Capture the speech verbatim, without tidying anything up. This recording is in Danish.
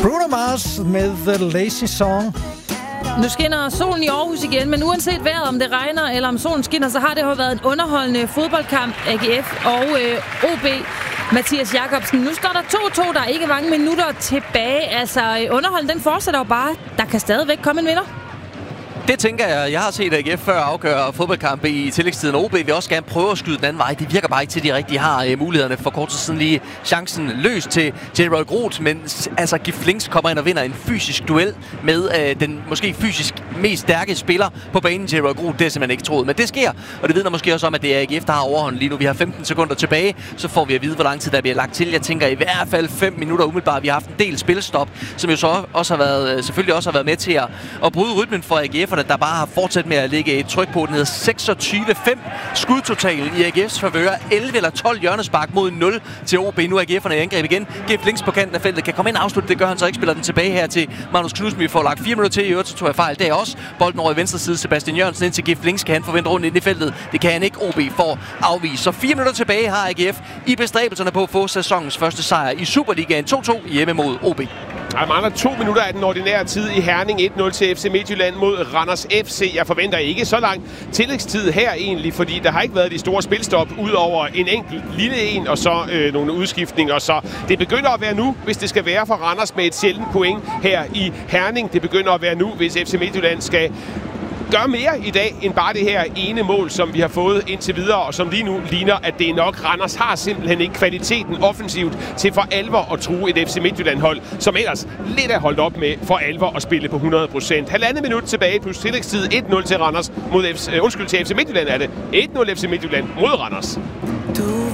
Bruno Mars med The Lazy Song. Nu skinner solen i Aarhus igen, men uanset vejret, om det regner eller om solen skinner, så har det jo været en underholdende fodboldkamp, A G F og øh, O B. Mathias Jakobsen, nu står der to to, der er ikke mange minutter tilbage. Altså, underholden den fortsætter jo bare. Der kan stadigvæk komme en vinder. Det tænker jeg. Jeg har set A G F før afgøre fodboldkampe i tillægstiden. O B vil også gerne prøve at skyde den anden vej. Det virker bare ikke til, at de rigtig har uh, mulighederne. For kort tid siden lige chancen løs til J-Roy Groth. Men altså, Gif Links kommer ind og vinder en fysisk duel med uh, den måske fysisk mest stærke spiller på banen, J-Roy Groth. Det er simpelthen ikke troet. Men det sker, og det vidner måske også om, at det er A G F, der har overhånden lige nu. Vi har femten sekunder tilbage, så får vi at vide, hvor lang tid der bliver lagt til. Jeg tænker i hvert fald fem minutter umiddelbart. Vi har haft en del spilstop, som jo så også har været, selvfølgelig også har været med til at, at bryde rytmen for A G F'erne, der bare har fortsat med at lægge et tryk på. Den hedder seksogtyve fem skudtotalen i A G F's favør. elleve eller tolv hjørnespark mod nul til O B. Nu er A G F'erne i angreb igen. Gif Links på kanten af feltet kan komme ind og afslutte. Det gør han så ikke. Spiller den tilbage her til Magnus Knudsen. Vi får lagt fire minutter til. I øvrigt så tog jeg fejl. Det er også bolden over i venstre side. Sebastian Jørgensen ind til Gif Links. Kan han forvente rundt ind i feltet? Det kan han ikke. O B får afvist. Så fire minutter tilbage har A G F i bestræbelserne på at få sæsonens første sejr i Superligaen. to to hjemme mod O B. Der mangler to minutter af den ordinære tid i Herning. et nul til F C Midtjylland mod Randers F C. Jeg forventer ikke så lang tillægstid her egentlig, fordi der har ikke været de store spilstop ud over en enkelt lille en og så øh, nogle udskiftninger. Så det begynder at være nu, hvis det skal være for Randers med et sjældent point her i Herning. Det begynder at være nu, hvis F C Midtjylland skal gør mere i dag end bare det her ene mål, som vi har fået indtil videre, og som lige nu ligner, at det er nok. Randers har simpelthen ikke kvaliteten offensivt til for alvor at true et F C Midtjylland-hold, som ellers lidt er holdt op med for alvor at spille på hundrede procent. Halvandet minut tilbage plus tillægstid. et nul til Randers mod F C, uh, undskyld til F C Midtjylland er det. et nul F C Midtjylland mod Randers.